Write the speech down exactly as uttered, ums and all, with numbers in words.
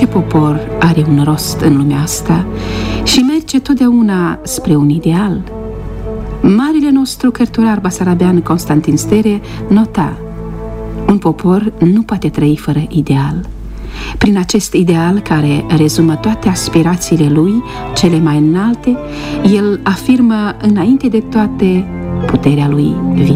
Orice popor are un rost în lumea asta și merge totdeauna spre un ideal. Marele nostru cărturar basarabean Constantin Stere nota: un popor nu poate trăi fără ideal. Prin acest ideal, care rezumă toate aspirațiile lui cele mai înalte, el afirmă înainte de toate puterea lui